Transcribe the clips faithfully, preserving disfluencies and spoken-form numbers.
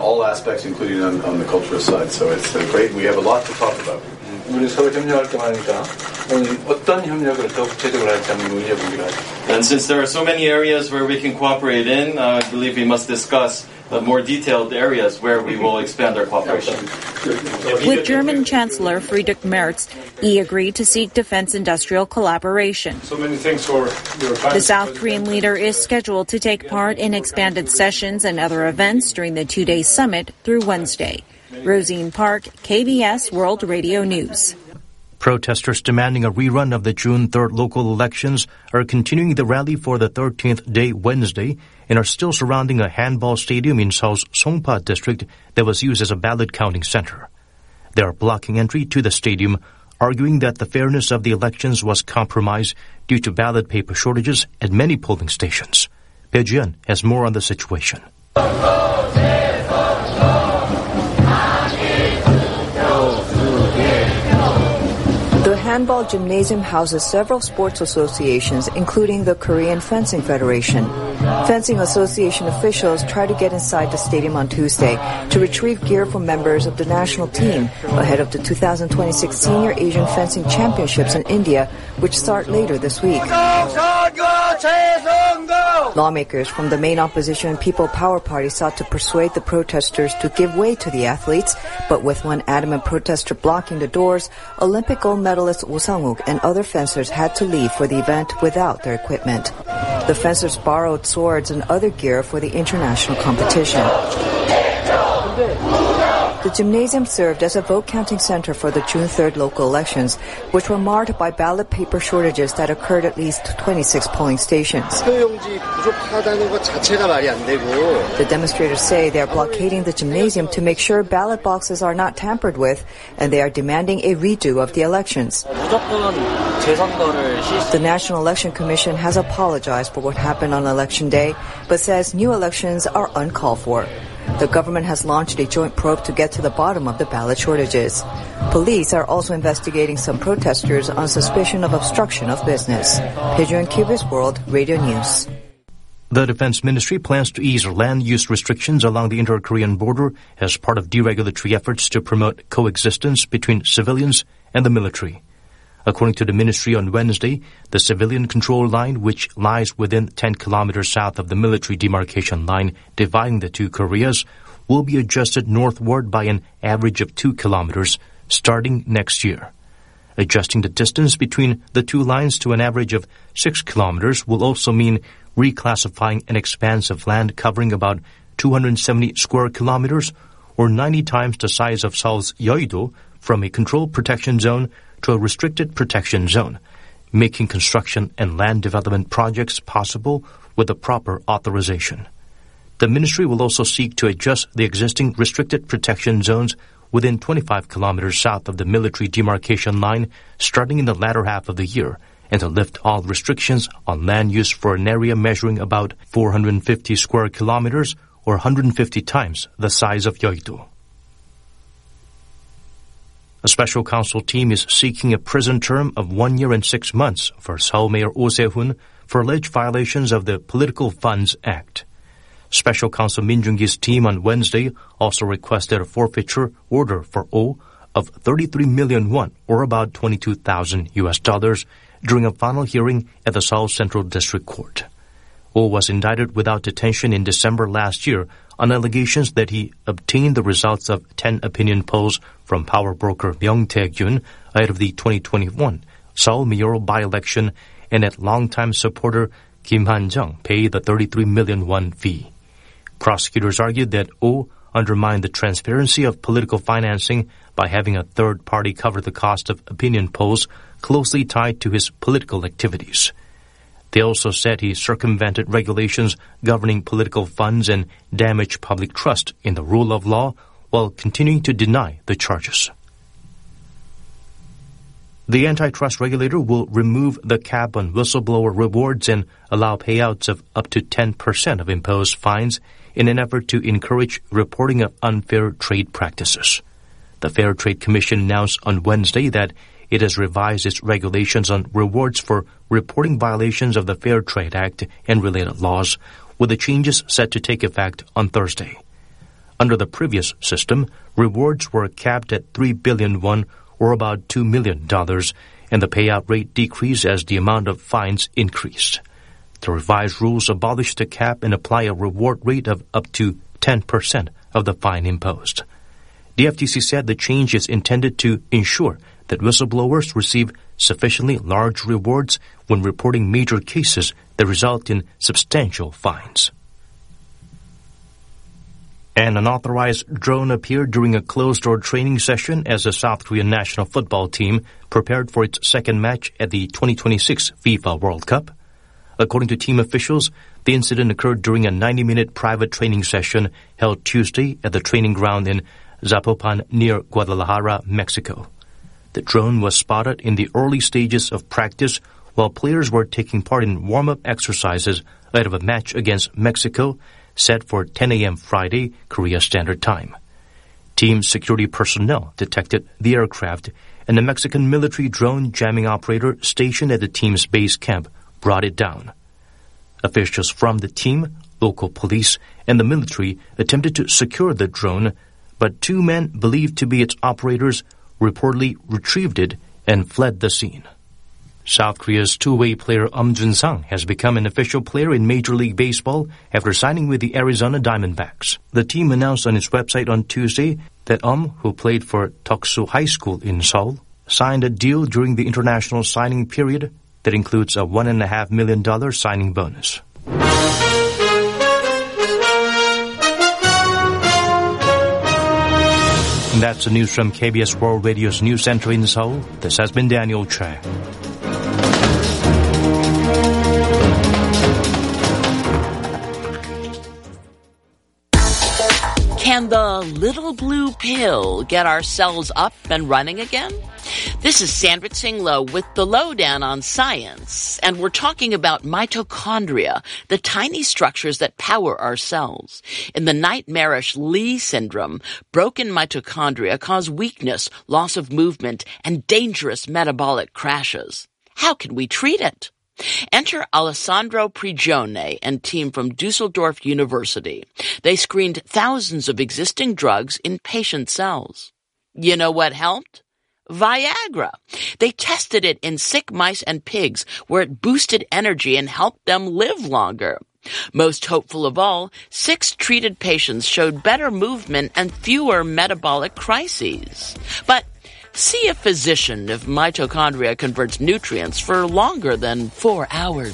All aspects, including on, on the cultural side. So it's uh, great. We have a lot to talk about. 우리 서로 협력할 게 많으니까 오늘 어떤 협력을 더 구체적으로 할지 한번 논의해 보기로 하죠. And since there are so many areas where we can cooperate in, uh, I believe we must discuss the more detailed areas where we will expand our cooperation. With German Chancellor Friedrich Merz, he agreed to seek defense-industrial collaboration. So many thanks for your time. The South Korean leader is scheduled to take part in expanded sessions and other events during the two-day summit through Wednesday. Rosine Park, K B S World Radio News. Protesters demanding a rerun of the June third local elections are continuing the rally for the thirteenth day Wednesday and are still surrounding a handball stadium in Seoul's Songpa district that was used as a ballot counting center. They are blocking entry to the stadium, arguing that the fairness of the elections was compromised due to ballot paper shortages at many polling stations. Bae Ji-yeon has more on the situation. The handball gymnasium houses several sports associations, including the Korean Fencing Federation. Fencing Association officials tried to get inside the stadium on Tuesday to retrieve gear from members of the national team ahead of the two thousand twenty-six Senior Asian Fencing Championships in India, which start later this week. Lawmakers from the main opposition People Power Party sought to persuade the protesters to give way to the athletes, but with one adamant protester blocking the doors, Olympic gold medalist Oh Sang-wook and other fencers had to leave for the event without their equipment. The fencers borrowed swords and other gear for the international competition. The gymnasium served as a vote-counting center for the June third local elections, which were marred by ballot paper shortages that occurred at least twenty-six polling stations. The demonstrators say they are blockading the gymnasium to make sure ballot boxes are not tampered with, and they are demanding a redo of the elections. The National Election Commission has apologized for what happened on Election Day, but says new elections are uncalled for. The government has launched a joint probe to get to the bottom of the ballot shortages. Police are also investigating some protesters on suspicion of obstruction of business. Bae Ji-yeon, K B S World Radio News. The Defense Ministry plans to ease land use restrictions along the inter-Korean border as part of deregulatory efforts to promote coexistence between civilians and the military. According to the ministry on Wednesday, the civilian control line, which lies within ten kilometers south of the military demarcation line dividing the two Koreas, will be adjusted northward by an average of two kilometers starting next year. Adjusting the distance between the two lines to an average of six kilometers will also mean reclassifying an expanse of land covering about two hundred seventy square kilometers or ninety times the size of Seoul's Yeouido from a controlled protection zone to a restricted protection zone, making construction and land development projects possible with the proper authorization. The ministry will also seek to adjust the existing restricted protection zones within twenty-five kilometers south of the military demarcation line starting in the latter half of the year and to lift all restrictions on land use for an area measuring about four hundred fifty square kilometers or one hundred fifty times the size of Yeouido. A special counsel team is seeking a prison term of one year and six months for Seoul Mayor Oh Se-hoon for alleged violations of the Political Funds Act. Special counsel Min Jung-gi's team on Wednesday also requested a forfeiture order for Oh of thirty-three million won, or about twenty-two thousand U S dollars, during a final hearing at the Seoul Central District Court. Oh was indicted without detention in December last year on allegations that he obtained the results of ten opinion polls from power broker Myung Tae-gyun ahead of the twenty twenty-one Seoul mayoral by-election and that longtime supporter Kim Han-jung paid the thirty-three million won fee. Prosecutors argued that Oh undermined the transparency of political financing by having a third party cover the cost of opinion polls closely tied to his political activities. They also said he circumvented regulations governing political funds and damaged public trust in the rule of law while continuing to deny the charges. The antitrust regulator will remove the cap on whistleblower rewards and allow payouts of up to ten percent of imposed fines in an effort to encourage reporting of unfair trade practices. The Fair Trade Commission announced on Wednesday that it has revised its regulations on rewards for reporting violations of the Fair Trade Act and related laws, with the changes set to take effect on Thursday. Under the previous system, rewards were capped at three billion won, or about two million dollars, and the payout rate decreased as the amount of fines increased. The revised rules abolish the cap and apply a reward rate of up to ten percent of the fine imposed. The F T C said the change is intended to ensure that whistleblowers receive sufficiently large rewards when reporting major cases that result in substantial fines. An unauthorized drone appeared during a closed-door training session as the South Korean national football team prepared for its second match at the twenty twenty-six FIFA World Cup. According to team officials, the incident occurred during a ninety-minute private training session held Tuesday at the training ground in Zapopan near Guadalajara, Mexico. The drone was spotted in the early stages of practice while players were taking part in warm-up exercises ahead of a match against Mexico set for ten a.m. Friday, Korea Standard Time. Team security personnel detected the aircraft, and the Mexican military drone jamming operator stationed at the team's base camp brought it down. Officials from the team, local police, and the military attempted to secure the drone, but two men believed to be its operators reportedly retrieved it and fled the scene. South Korea's two-way player Um Jun-sang has become an official player in Major League Baseball after signing with the Arizona Diamondbacks. The team announced on its website on Tuesday that Um, who played for Toksu High School in Seoul, signed a deal during the international signing period that includes a one and a half million dollar signing bonus. And that's the news from K B S World Radio's News Center in Seoul. This has been Daniel Choi. Can the little blue pill get our cells up and running again? This is Sandra Tsinglo with the lowdown on science, and we're talking about mitochondria, the tiny structures that power our cells. In the nightmarish Lee syndrome, broken mitochondria cause weakness, loss of movement, and dangerous metabolic crashes. How can we treat it? Enter Alessandro Prigione and team from Dusseldorf University. They screened thousands of existing drugs in patient cells. You know what helped? Viagra. They tested it in sick mice and pigs, where it boosted energy and helped them live longer. Most hopeful of all, six treated patients showed better movement and fewer metabolic crises. But see a physician if mitochondria converts nutrients for longer than four hours.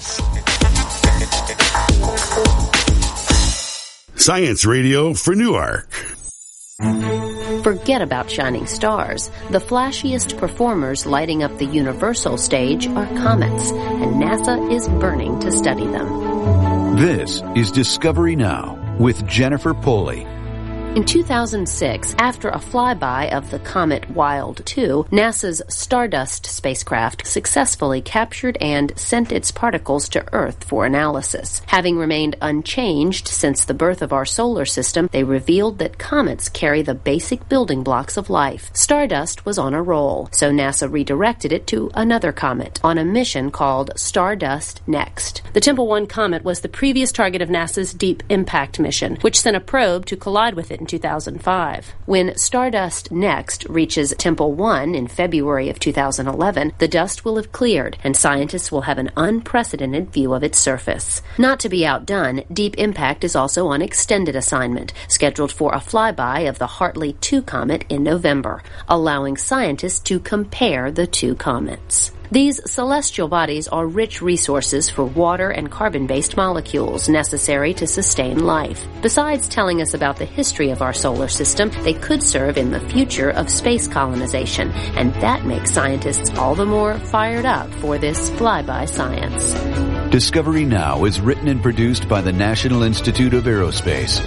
Science Radio for Newark. Forget about shining stars. The flashiest performers lighting up the universal stage are comets, and NASA is burning to study them. This is Discovery Now with Jennifer Poley. In two thousand six, after a flyby of the comet Wild two, NASA's Stardust spacecraft successfully captured and sent its particles to Earth for analysis. Having remained unchanged since the birth of our solar system, they revealed that comets carry the basic building blocks of life. Stardust was on a roll, so NASA redirected it to another comet on a mission called Stardust Next. The Tempel one comet was the previous target of NASA's Deep Impact mission, which sent a probe to collide with it in two thousand five. When Stardust Next reaches Tempel one in February of two thousand eleven, the dust will have cleared, and scientists will have an unprecedented view of its surface. Not to be outdone, Deep Impact is also on extended assignment, scheduled for a flyby of the Hartley two comet in November, allowing scientists to compare the two comets. These celestial bodies are rich resources for water and carbon-based molecules necessary to sustain life. Besides telling us about the history of our solar system, they could serve in the future of space colonization, and that makes scientists all the more fired up for this flyby science. Discovery Now is written and produced by the National Institute of Aerospace.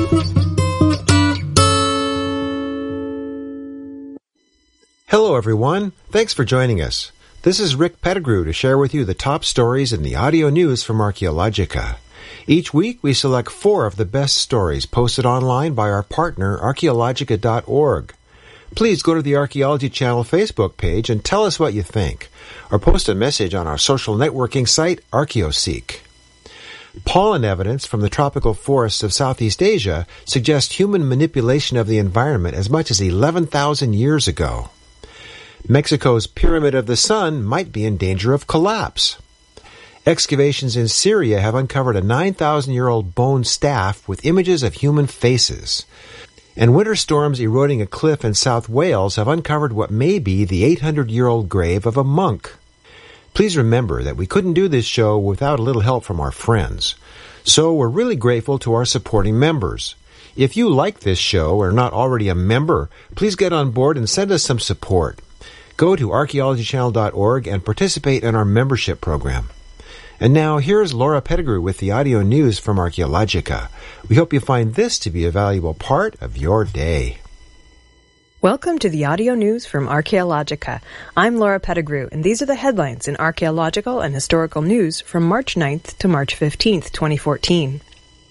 Hello, everyone. Thanks for joining us. This is Rick Pettigrew to share with you the top stories in the audio news from Archaeologica. Each week, we select four of the best stories posted online by our partner, archaeologica dot org. Please go to the Archaeology Channel Facebook page and tell us what you think, or post a message on our social networking site, ArchaeoSeek. Pollen evidence from the tropical forests of Southeast Asia suggests human manipulation of the environment as much as eleven thousand years ago. Mexico's Pyramid of the Sun might be in danger of collapse. Excavations in Syria have uncovered a nine thousand year old bone staff with images of human faces. And winter storms eroding a cliff in South Wales have uncovered what may be the eight hundred year old grave of a monk. Please remember that we couldn't do this show without a little help from our friends. So we're really grateful to our supporting members. If you like this show or are not already a member, please get on board and send us some support. Go to archaeology channel dot org and participate in our membership program. And now here's Laura Pettigrew with the audio news from Archaeologica. We hope you find this to be a valuable part of your day. Welcome to the audio news from Archaeologica. I'm Laura Pettigrew, and these are the headlines in archaeological and historical news from March ninth to March fifteenth, twenty fourteen.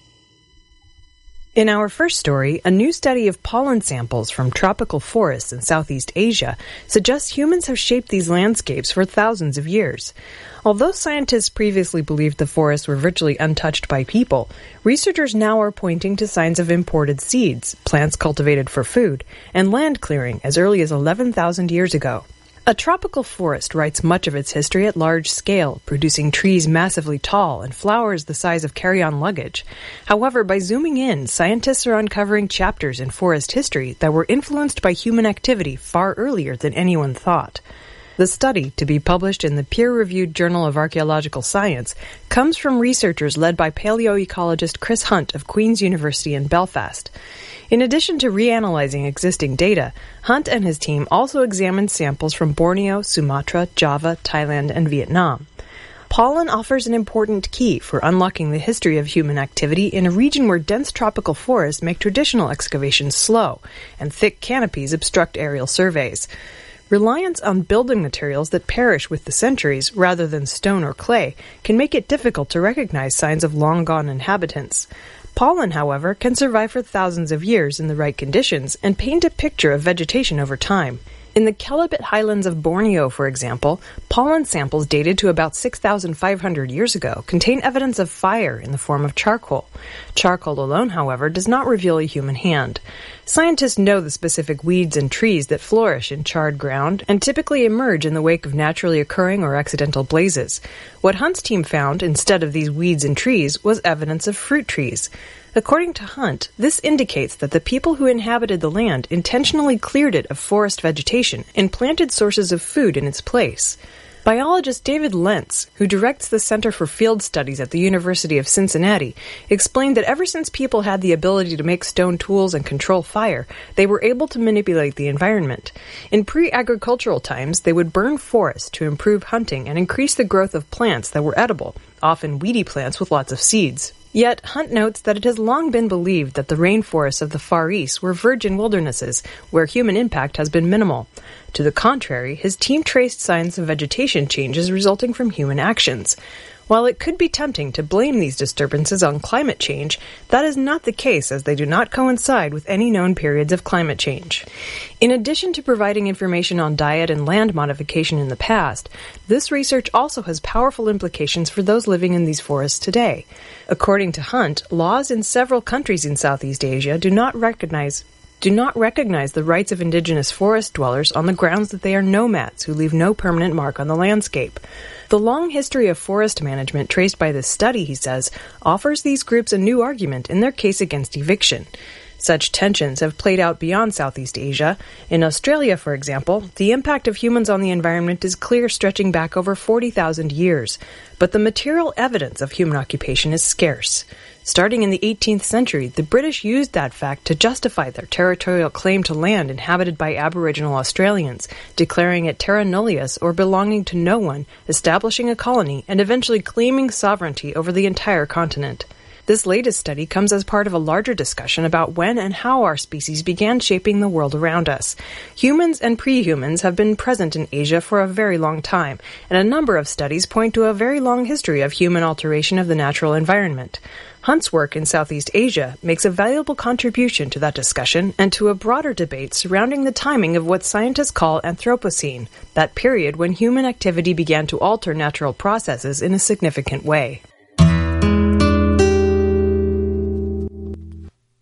In our first story, a new study of pollen samples from tropical forests in Southeast Asia suggests humans have shaped these landscapes for thousands of years. Although scientists previously believed the forests were virtually untouched by people, researchers now are pointing to signs of imported seeds, plants cultivated for food, and land clearing as early as eleven thousand years ago. A tropical forest writes much of its history at large scale, producing trees massively tall and flowers the size of carry-on luggage. However, by zooming in, scientists are uncovering chapters in forest history that were influenced by human activity far earlier than anyone thought. The study, to be published in the peer-reviewed Journal of Archaeological Science, comes from researchers led by paleoecologist Chris Hunt of Queen's University in Belfast. In addition to reanalyzing existing data, Hunt and his team also examined samples from Borneo, Sumatra, Java, Thailand, and Vietnam. Pollen offers an important key for unlocking the history of human activity in a region where dense tropical forests make traditional excavations slow, and thick canopies obstruct aerial surveys. Reliance on building materials that perish with the centuries, rather than stone or clay, can make it difficult to recognize signs of long-gone inhabitants. Pollen, however, can survive for thousands of years in the right conditions and paint a picture of vegetation over time. In the Kelebit highlands of Borneo, for example, pollen samples dated to about six thousand five hundred years ago contain evidence of fire in the form of charcoal. Charcoal alone, however, does not reveal a human hand. Scientists know the specific weeds and trees that flourish in charred ground and typically emerge in the wake of naturally occurring or accidental blazes. What Hunt's team found, instead of these weeds and trees, was evidence of fruit trees. According to Hunt, this indicates that the people who inhabited the land intentionally cleared it of forest vegetation and planted sources of food in its place. Biologist David Lentz, who directs the Center for Field Studies at the University of Cincinnati, explained that ever since people had the ability to make stone tools and control fire, they were able to manipulate the environment. In pre-agricultural times, they would burn forests to improve hunting and increase the growth of plants that were edible, often weedy plants with lots of seeds. Yet, Hunt notes that it has long been believed that the rainforests of the Far East were virgin wildernesses, where human impact has been minimal. To the contrary, his team traced signs of vegetation changes resulting from human actions. While it could be tempting to blame these disturbances on climate change, that is not the case, as they do not coincide with any known periods of climate change. In addition to providing information on diet and land modification in the past, this research also has powerful implications for those living in these forests today. According to Hunt, laws in several countries in Southeast Asia do not recognize do not recognize the rights of indigenous forest dwellers on the grounds that they are nomads who leave no permanent mark on the landscape. The long history of forest management traced by this study, he says, offers these groups a new argument in their case against eviction. Such tensions have played out beyond Southeast Asia. In Australia, for example, the impact of humans on the environment is clear, stretching back over forty thousand years. But the material evidence of human occupation is scarce. Starting in the eighteenth century, the British used that fact to justify their territorial claim to land inhabited by Aboriginal Australians, declaring it terra nullius, or belonging to no one, establishing a colony, and eventually claiming sovereignty over the entire continent. This latest study comes as part of a larger discussion about when and how our species began shaping the world around us. Humans and pre-humans have been present in Asia for a very long time, and a number of studies point to a very long history of human alteration of the natural environment. Hunt's work in Southeast Asia makes a valuable contribution to that discussion and to a broader debate surrounding the timing of what scientists call Anthropocene, that period when human activity began to alter natural processes in a significant way.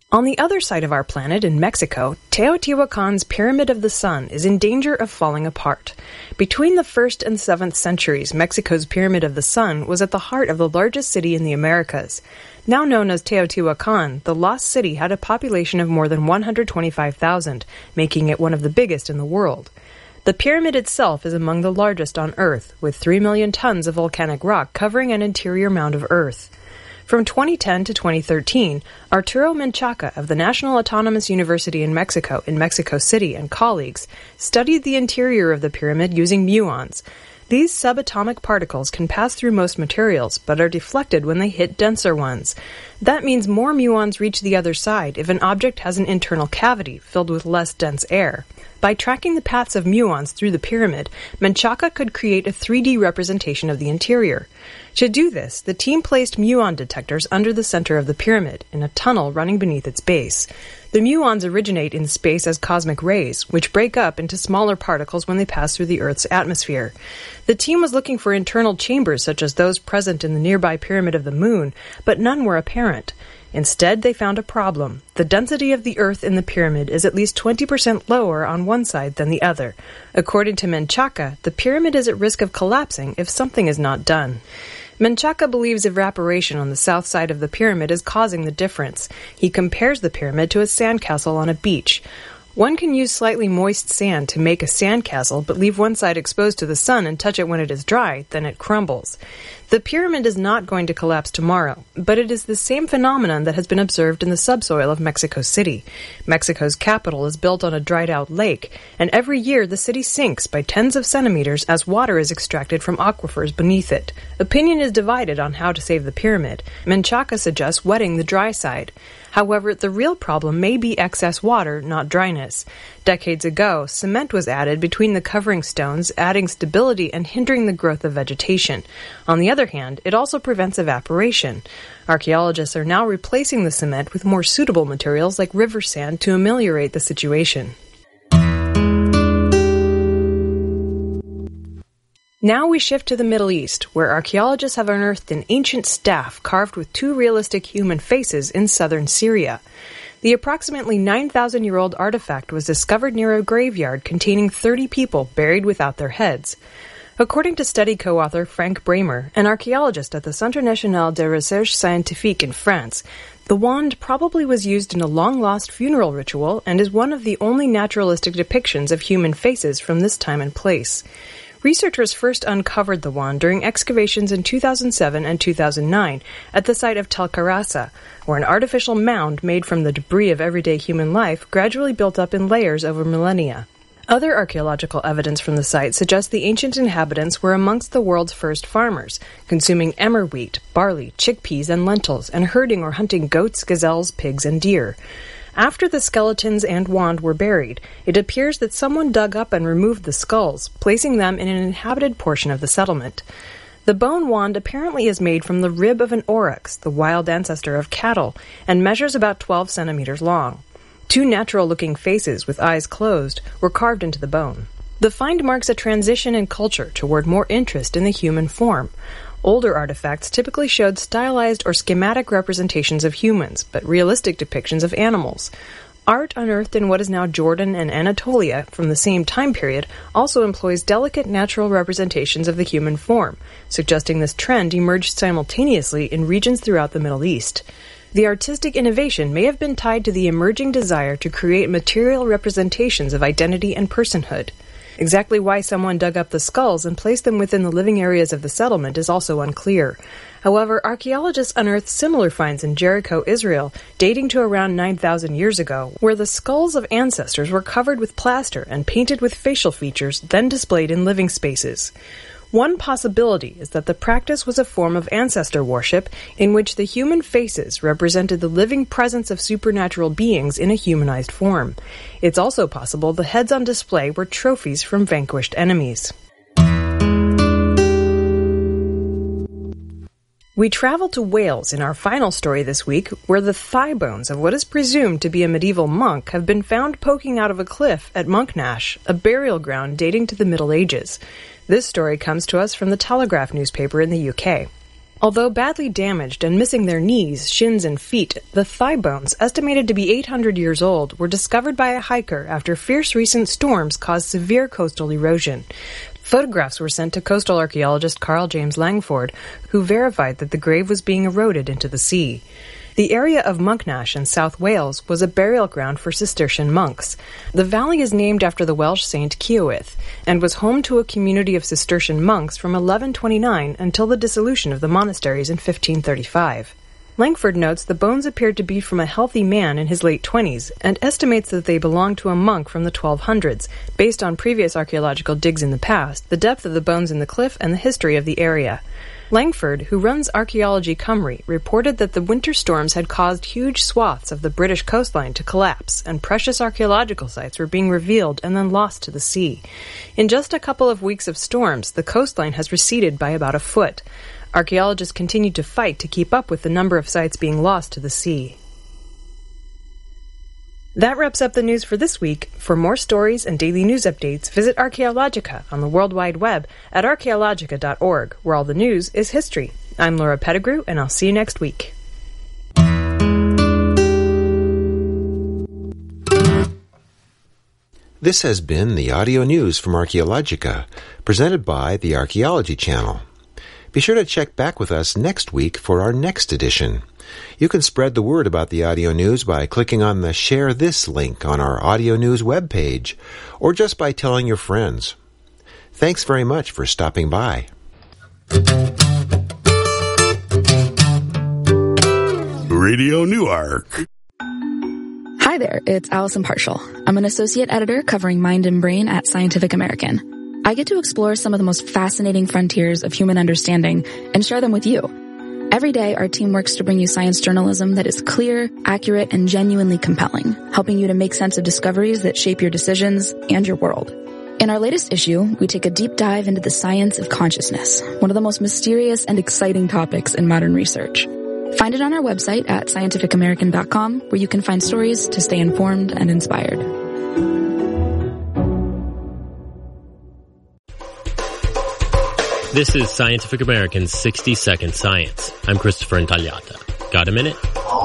On the other side of our planet, in Mexico, Teotihuacan's Pyramid of the Sun is in danger of falling apart. Between the first and seventh centuries, Mexico's Pyramid of the Sun was at the heart of the largest city in the Americas. Now known as Teotihuacan, the lost city had a population of more than one hundred twenty-five thousand, making it one of the biggest in the world. The pyramid itself is among the largest on Earth, with three million tons of volcanic rock covering an interior mound of Earth. From twenty ten to twenty thirteen, Arturo Menchaca of the National Autonomous University in Mexico in Mexico City and colleagues studied the interior of the pyramid using muons. These subatomic particles can pass through most materials, but are deflected when they hit denser ones. That means more muons reach the other side if an object has an internal cavity filled with less dense air. By tracking the paths of muons through the pyramid, Menchaca could create a three D representation of the interior. To do this, the team placed muon detectors under the center of the pyramid, in a tunnel running beneath its base. The muons originate in space as cosmic rays, which break up into smaller particles when they pass through the Earth's atmosphere. The team was looking for internal chambers such as those present in the nearby Pyramid of the Moon, but none were apparent. Instead, they found a problem. The density of the Earth in the pyramid is at least twenty percent lower on one side than the other. According to Menchaca, the pyramid is at risk of collapsing if something is not done. Menchaca believes evaporation on the south side of the pyramid is causing the difference. He compares the pyramid to a sandcastle on a beach. One can use slightly moist sand to make a sandcastle, but leave one side exposed to the sun and touch it when it is dry, then it crumbles. The pyramid is not going to collapse tomorrow, but it is the same phenomenon that has been observed in the subsoil of Mexico City. Mexico's capital is built on a dried-out lake, and every year the city sinks by tens of centimeters as water is extracted from aquifers beneath it. Opinion is divided on how to save the pyramid. Menchaca suggests wetting the dry side. However, the real problem may be excess water, not dryness. Decades ago, cement was added between the covering stones, adding stability and hindering the growth of vegetation. On the other hand, it also prevents evaporation. Archaeologists are now replacing the cement with more suitable materials like river sand to ameliorate the situation. Now we shift to the Middle East, where archaeologists have unearthed an ancient staff carved with two realistic human faces in southern Syria. The approximately nine thousand year old artifact was discovered near a graveyard containing thirty people buried without their heads. According to study co-author Frank Bramer, an archaeologist at the Centre National de Recherche Scientifique in France, the wand probably was used in a long-lost funeral ritual and is one of the only naturalistic depictions of human faces from this time and place. Researchers first uncovered the wand during excavations in two thousand seven and two thousand nine at the site of Tel Karasa, where an artificial mound made from the debris of everyday human life gradually built up in layers over millennia. Other archaeological evidence from the site suggests the ancient inhabitants were amongst the world's first farmers, consuming emmer wheat, barley, chickpeas, and lentils, and herding or hunting goats, gazelles, pigs, and deer. After the skeletons and wand were buried, it appears that someone dug up and removed the skulls, placing them in an inhabited portion of the settlement. The bone wand apparently is made from the rib of an oryx, the wild ancestor of cattle, and measures about twelve centimeters long. Two natural-looking faces with eyes closed were carved into the bone. The find marks a transition in culture toward more interest in the human form. Older artifacts typically showed stylized or schematic representations of humans, but realistic depictions of animals. Art unearthed in what is now Jordan and Anatolia from the same time period also employs delicate natural representations of the human form, suggesting this trend emerged simultaneously in regions throughout the Middle East. The artistic innovation may have been tied to the emerging desire to create material representations of identity and personhood. Exactly why someone dug up the skulls and placed them within the living areas of the settlement is also unclear. However, archaeologists unearthed similar finds in Jericho, Israel, dating to around nine thousand years ago, where the skulls of ancestors were covered with plaster and painted with facial features, then displayed in living spaces. One possibility is that the practice was a form of ancestor worship in which the human faces represented the living presence of supernatural beings in a humanized form. It's also possible the heads on display were trophies from vanquished enemies. We travel to Wales in our final story this week, where the thigh bones of what is presumed to be a medieval monk have been found poking out of a cliff at Monknash, a burial ground dating to the Middle Ages. This story comes to us from the Telegraph newspaper in the U K. Although badly damaged and missing their knees, shins, and feet, the thigh bones, estimated to be eight hundred years old, were discovered by a hiker after fierce recent storms caused severe coastal erosion. Photographs were sent to coastal archaeologist Carl James Langford, who verified that the grave was being eroded into the sea. The area of Monknash in South Wales was a burial ground for Cistercian monks. The valley is named after the Welsh saint Ciowith and was home to a community of Cistercian monks from eleven twenty-nine until the dissolution of the monasteries in fifteen thirty-five. Langford notes the bones appeared to be from a healthy man in his late twenties and estimates that they belonged to a monk from the twelve hundreds, based on previous archaeological digs in the past, the depth of the bones in the cliff, and the history of the area. Langford, who runs Archaeology Cymru, reported that the winter storms had caused huge swaths of the British coastline to collapse, and precious archaeological sites were being revealed and then lost to the sea. In just a couple of weeks of storms, the coastline has receded by about a foot. Archaeologists continue to fight to keep up with the number of sites being lost to the sea. That wraps up the news for this week. For more stories and daily news updates, visit Archaeologica on the World Wide Web at archaeologica dot org, where all the news is history. I'm Laura Pettigrew, and I'll see you next week. This has been the audio news from Archaeologica, presented by the Archaeology Channel. Be sure to check back with us next week for our next edition. You can spread the word about the audio news by clicking on the Share This link on our audio news webpage, or just by telling your friends. Thanks very much for stopping by. Radio Newark. Hi there, it's Allison Partial. I'm an associate editor covering Mind and Brain at Scientific American. I get to explore some of the most fascinating frontiers of human understanding and share them with you. Every day, our team works to bring you science journalism that is clear, accurate, and genuinely compelling, helping you to make sense of discoveries that shape your decisions and your world. In our latest issue, we take a deep dive into the science of consciousness, one of the most mysterious and exciting topics in modern research. Find it on our website at scientific american dot com, where you can find stories to stay informed and inspired. This is Scientific American's sixty second Science. I'm Christopher Intagliata. Got a minute?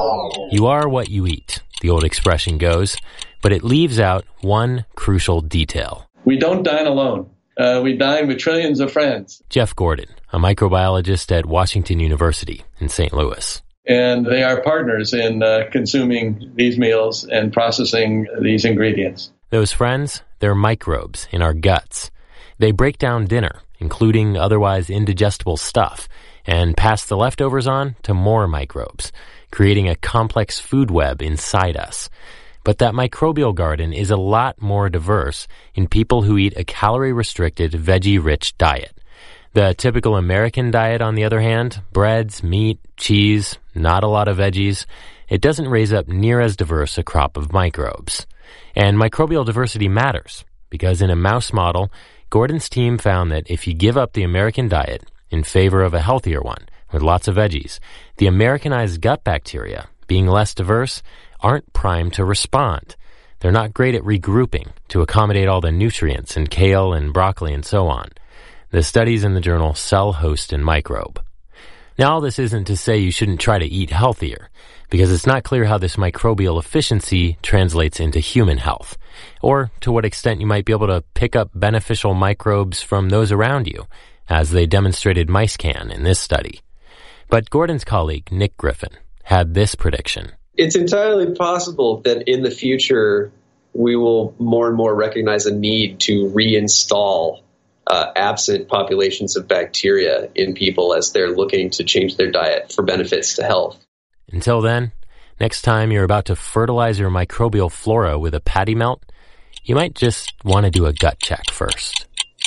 You are what you eat, the old expression goes, but it leaves out one crucial detail. We don't dine alone. Uh, we dine with trillions of friends. Jeff Gordon, a microbiologist at Washington University in Saint Louis. And they are partners in uh, consuming these meals and processing these ingredients. Those friends, they're microbes in our guts. They break down dinner, including otherwise indigestible stuff, and pass the leftovers on to more microbes, creating a complex food web inside us. But that microbial garden is a lot more diverse in people who eat a calorie-restricted, veggie-rich diet. The typical American diet, on the other hand, breads, meat, cheese, not a lot of veggies, it doesn't raise up near as diverse a crop of microbes. And microbial diversity matters, because in a mouse model, Gordon's team found that if you give up the American diet in favor of a healthier one with lots of veggies, the Americanized gut bacteria, being less diverse, aren't primed to respond. They're not great at regrouping to accommodate all the nutrients in kale and broccoli and so on. The study's in the journal Cell, Host, and Microbe. Now, all this isn't to say you shouldn't try to eat healthier, because it's not clear how this microbial efficiency translates into human health, or to what extent you might be able to pick up beneficial microbes from those around you, as they demonstrated mice can in this study. But Gordon's colleague, Nick Griffin, had this prediction. It's entirely possible that in the future, we will more and more recognize a need to reinstall uh, absent populations of bacteria in people as they're looking to change their diet for benefits to health. Until then, next time you're about to fertilize your microbial flora with a patty melt, you might just want to do a gut check first.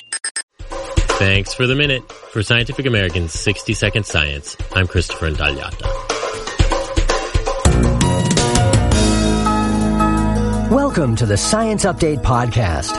Thanks for the minute. For Scientific American's sixty second Science, I'm Christopher Intagliata. Welcome to the Science Update Podcast.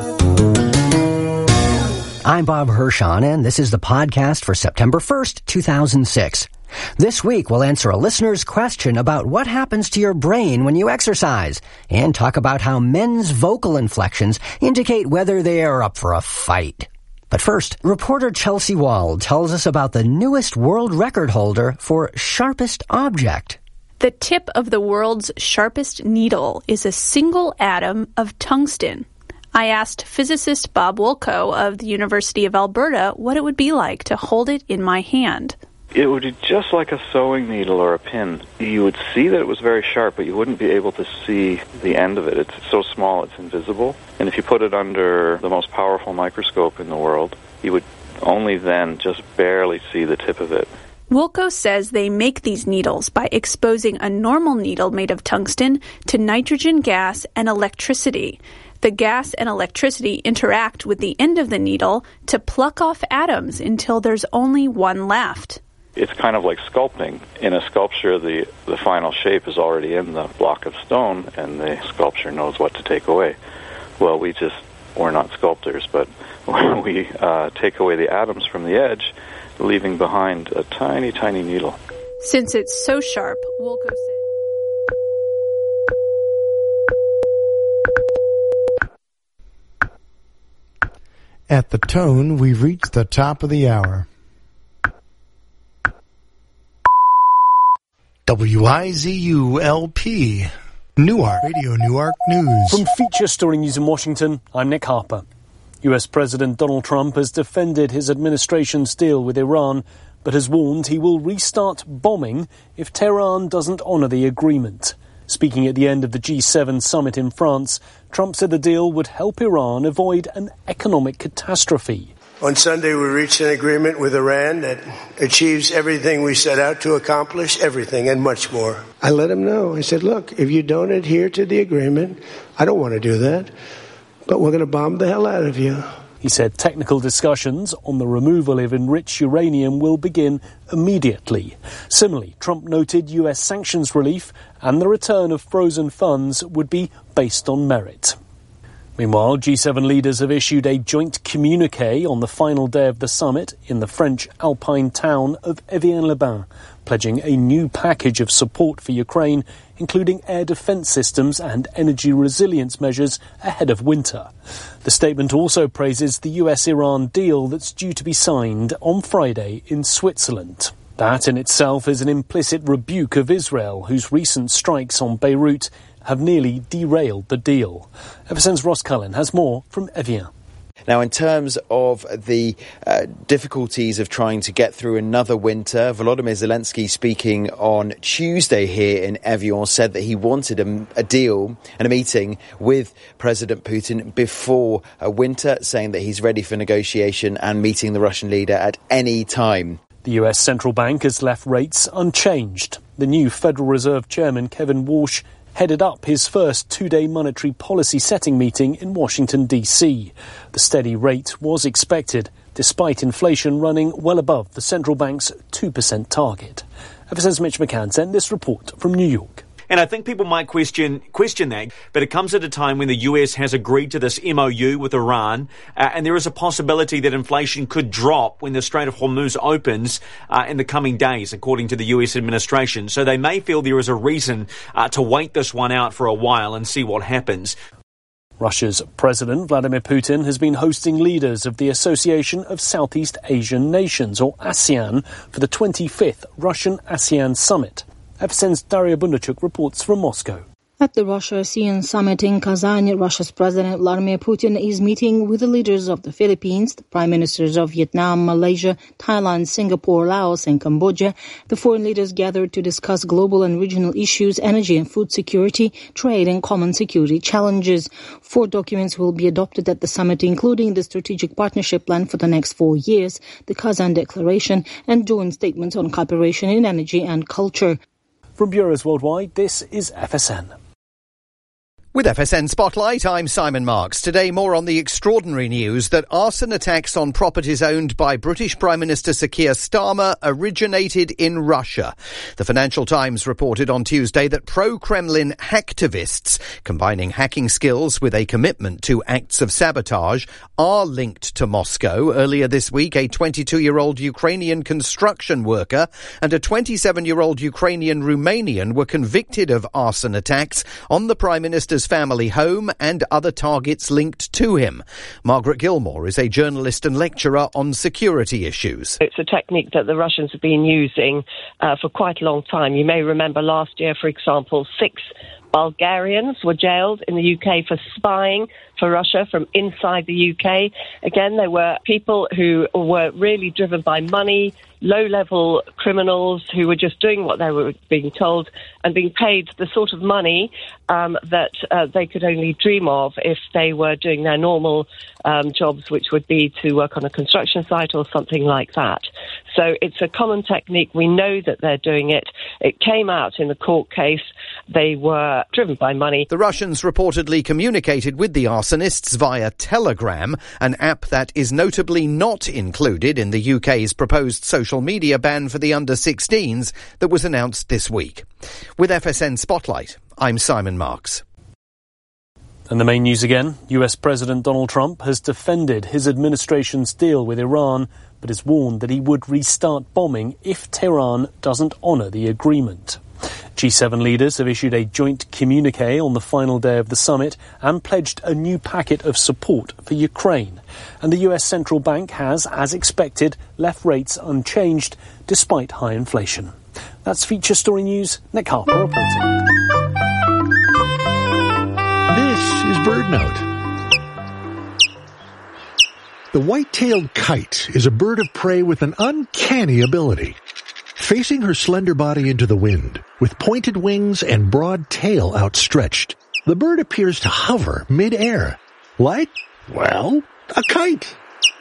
I'm Bob Hirschon, and this is the podcast for September first, two thousand six. This week, we'll answer a listener's question about what happens to your brain when you exercise, and talk about how men's vocal inflections indicate whether they are up for a fight. But first, reporter Chelsea Wald tells us about the newest world record holder for sharpest object. The tip of the world's sharpest needle is a single atom of tungsten. I asked physicist Bob Wilco of the University of Alberta what it would be like to hold it in my hand. It would be just like a sewing needle or a pin. You would see that it was very sharp, but you wouldn't be able to see the end of it. It's so small, it's invisible. And if you put it under the most powerful microscope in the world, you would only then just barely see the tip of it. Wilco says they make these needles by exposing a normal needle made of tungsten to nitrogen gas and electricity. The gas and electricity interact with the end of the needle to pluck off atoms until there's only one left. It's kind of like sculpting. In a sculpture, the, the final shape is already in the block of stone, and the sculptor knows what to take away. Well, we just, we're not sculptors, but we uh, take away the atoms from the edge, leaving behind a tiny, tiny needle. Since it's so sharp, Wilco says... At the tone, we've reached the top of the hour. W I Z U L P, Newark, Radio Newark News. From Feature Story News in Washington, I'm Nick Harper. U S President Donald Trump has defended his administration's deal with Iran, but has warned he will restart bombing if Tehran doesn't honor the agreement. Speaking at the end of the G seven summit in France, Trump said the deal would help Iran avoid an economic catastrophe. On Sunday, we reached an agreement with Iran that achieves everything we set out to accomplish, everything and much more. I let him know. I said, look, if you don't adhere to the agreement, I don't want to do that, but we're going to bomb the hell out of you. He said technical discussions on the removal of enriched uranium will begin immediately. Similarly, Trump noted U S sanctions relief and the return of frozen funds would be based on merit. Meanwhile, G seven leaders have issued a joint communiqué on the final day of the summit in the French alpine town of Evian-les-Bains, pledging a new package of support for Ukraine, including air defense systems and energy resilience measures ahead of winter. The statement also praises the U S Iran deal that's due to be signed on Friday in Switzerland. That in itself is an implicit rebuke of Israel, whose recent strikes on Beirut have nearly derailed the deal. F S N's Ross Cullen has more from Evian. Now, in terms of the uh, difficulties of trying to get through another winter, Volodymyr Zelensky, speaking on Tuesday here in Evian, said that he wanted a, a deal and a meeting with President Putin before a winter, saying that he's ready for negotiation and meeting the Russian leader at any time. The U S central bank has left rates unchanged. The new Federal Reserve Chairman, Kevin Walsh, headed up his first two-day monetary policy setting meeting in Washington, D C. The steady rate was expected, despite inflation running well above the central bank's two percent target. F S N's Mitch McCann sent this report from New York. And I think people might question question that, but it comes at a time when the U S has agreed to this M O U with Iran, uh, and there is a possibility that inflation could drop when the Strait of Hormuz opens uh, in the coming days, according to the U S administration. So they may feel there is a reason uh, to wait this one out for a while and see what happens. Russia's President Vladimir Putin has been hosting leaders of the Association of Southeast Asian Nations, or ASEAN, for the twenty-fifth Russian-ASEAN Summit. F S N's Daria Bundarchuk reports from Moscow. At the Russia-ASEAN summit in Kazan, Russia's President Vladimir Putin is meeting with the leaders of the Philippines, the prime ministers of Vietnam, Malaysia, Thailand, Singapore, Laos and Cambodia. The foreign leaders gathered to discuss global and regional issues, energy and food security, trade and common security challenges. Four documents will be adopted at the summit, including the Strategic Partnership Plan for the next four years, the Kazan Declaration and joint statements on cooperation in energy and culture. From bureaus worldwide, this is F S N. With F S N Spotlight, I'm Simon Marks. Today, more on the extraordinary news that arson attacks on properties owned by British Prime Minister Sir Keir Starmer originated in Russia. The Financial Times reported on Tuesday that pro-Kremlin hacktivists, combining hacking skills with a commitment to acts of sabotage, are linked to Moscow. Earlier this week, a twenty-two-year-old Ukrainian construction worker and a twenty-seven-year-old Ukrainian Romanian were convicted of arson attacks on the Prime Minister's Russia's family home and other targets linked to him. Margaret Gilmore is a journalist and lecturer on security issues. It's a technique that the Russians have been using uh, for quite a long time. You may remember last year, for example, six Bulgarians were jailed in the U K for spying for Russia from inside the U K. Again, they were people who were really driven by money, low-level criminals who were just doing what they were being told and being paid the sort of money um, that uh, they could only dream of if they were doing their normal um, jobs, which would be to work on a construction site or something like that. So it's a common technique. We know that they're doing it. It came out in the court case. They were driven by money. The Russians reportedly communicated with the arsonists via Telegram, an app that is notably not included in the U K's proposed social media ban for the under sixteens that was announced this week. With F S N Spotlight, I'm Simon Marks. And the main news again, U S President Donald Trump has defended his administration's deal with Iran, but has warned that he would restart bombing if Tehran doesn't honour the agreement. G seven leaders have issued a joint communique on the final day of the summit and pledged a new packet of support for Ukraine. And the U S central bank has, as expected, left rates unchanged despite high inflation. That's Feature Story News. Nick Harper reporting. This is BirdNote. The white-tailed kite is a bird of prey with an uncanny ability. Facing her slender body into the wind, with pointed wings and broad tail outstretched, the bird appears to hover mid-air, like, well, a kite.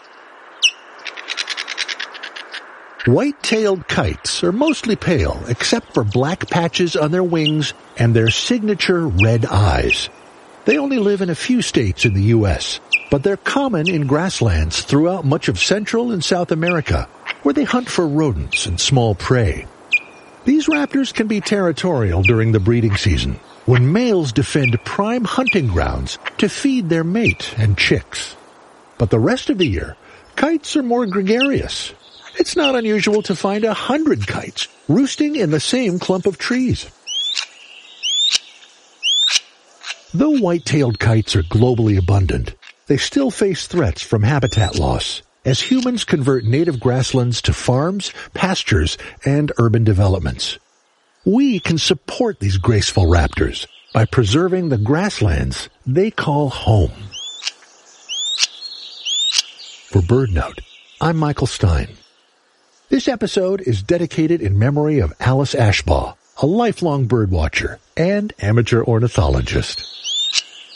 White-tailed kites are mostly pale, except for black patches on their wings and their signature red eyes. They only live in a few states in the U S, but they're common in grasslands throughout much of Central and South America, where they hunt for rodents and small prey. These raptors can be territorial during the breeding season, when males defend prime hunting grounds to feed their mate and chicks. But the rest of the year, kites are more gregarious. It's not unusual to find a hundred kites roosting in the same clump of trees. Though white-tailed kites are globally abundant, they still face threats from habitat loss, as humans convert native grasslands to farms, pastures, and urban developments. We can support these graceful raptors by preserving the grasslands they call home. For BirdNote, I'm Michael Stein. This episode is dedicated in memory of Alice Ashbaugh, a lifelong birdwatcher and amateur ornithologist.